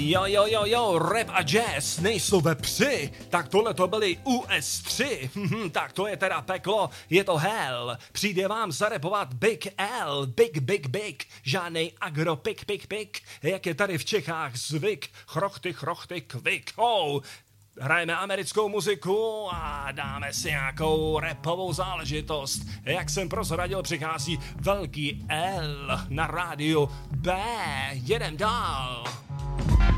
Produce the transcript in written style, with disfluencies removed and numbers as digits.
Jo, rap a jazz nejsou vepři, tak tohle to byly US3, tak to je teda peklo, je to hell, přijde vám zarepovat Big L, big, žádnej agro pik, jak je tady v Čechách zvyk, chrochty, kvik, hrajeme americkou muziku a dáme si nějakou rapovou záležitost. Jak jsem prozradil, přichází velký L na rádiu B. Jedem dál.